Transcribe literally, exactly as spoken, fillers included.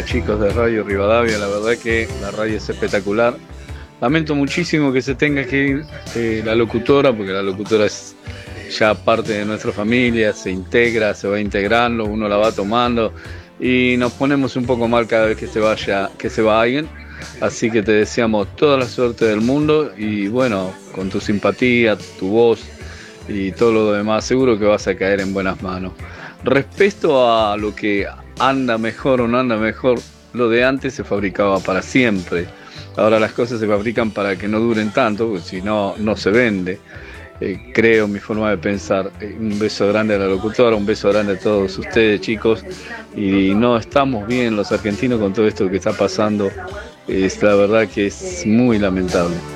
días, chicos de Radio Rivadavia. La verdad que la radio es espectacular. Lamento muchísimo que se tenga que ir eh, la locutora, porque la locutora es ya parte de nuestra familia, se integra, se va integrando, uno la va tomando y nos ponemos un poco mal cada vez que se vaya, que se va alguien. Así que te deseamos toda la suerte del mundo y bueno, con tu simpatía, tu voz y todo lo demás, seguro que vas a caer en buenas manos. Respecto a lo que anda mejor o no anda mejor, lo de antes se fabricaba para siempre. Ahora las cosas se fabrican para que no duren tanto, porque si no, no se vende. Eh, creo, mi forma de pensar. Eh, un beso grande a la locutora, un beso grande a todos ustedes, chicos. Y no estamos bien los argentinos con todo esto que está pasando. Es la verdad que es muy lamentable.